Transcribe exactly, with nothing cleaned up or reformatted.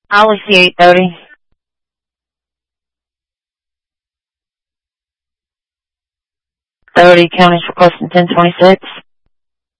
I only see eight thirty. thirty counties requesting ten twenty-six.